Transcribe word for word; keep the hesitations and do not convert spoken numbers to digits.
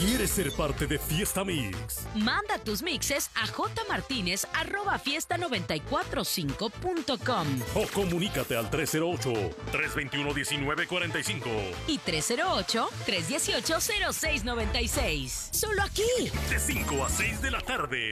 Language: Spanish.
¿Quieres ser parte de Fiesta Mix? Manda tus mixes a jmartinez arroba fiesta noventa y cuatro cinco punto com o comunícate al tres cero ocho, tres dos uno, uno nueve cuatro cinco y tres cero ocho, tres uno ocho, cero seis nueve seis. Solo aquí. De cinco a seis de la tarde.